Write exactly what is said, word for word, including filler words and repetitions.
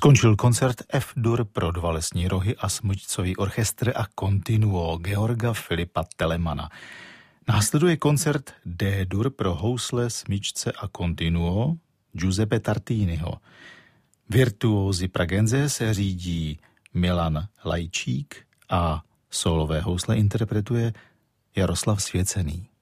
Skončil koncert F-dur pro dva lesní rohy a smyčcový orchestr a continuo Georga Filipa Telemana. Následuje koncert D-dur pro housle, smyčce a continuo Giuseppe Tartiniho. Virtuózy Pragenze se řídí Milan Lajčík a solové housle interpretuje Jaroslav Svěcený.